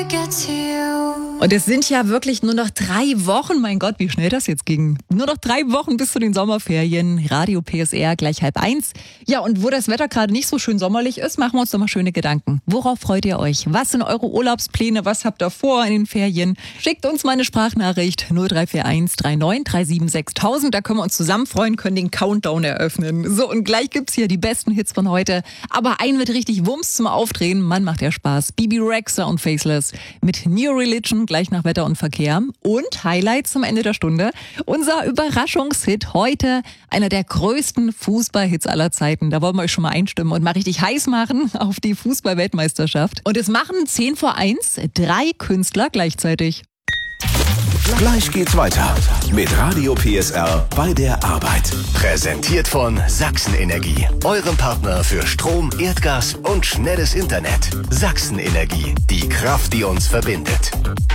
Und es sind ja wirklich nur noch 3 Wochen. Mein Gott, wie schnell das jetzt ging. Nur noch 3 Wochen bis zu den Sommerferien. Radio PSR gleich 12:30. Ja, und wo das Wetter gerade nicht so schön sommerlich ist, machen wir uns doch mal schöne Gedanken. Worauf freut ihr euch? Was sind eure Urlaubspläne? Was habt ihr vor in den Ferien? Schickt uns mal eine Sprachnachricht 0341 39 37 6000. Da können wir uns zusammen freuen, können den Countdown eröffnen. So, und gleich gibt's hier die besten Hits von heute. Aber einen wird richtig Wumms zum Aufdrehen. Mann, macht ja Spaß. Bibi Rexha und Faceless mit New Religion gleich nach Wetter und Verkehr. Und Highlights zum Ende der Stunde. Unser Überraschungshit heute, einer der größten Fußballhits aller Zeiten. Da wollen wir euch schon mal einstimmen und mal richtig heiß machen auf die Fußball-Weltmeisterschaft. Und es machen 10 vor 1 3 Künstler gleichzeitig. Gleich geht's weiter mit Radio PSR bei der Arbeit. Präsentiert von Sachsen-Energie, eurem Partner für Strom, Erdgas und schnelles Internet. Sachsen-Energie, die Kraft, die uns verbindet.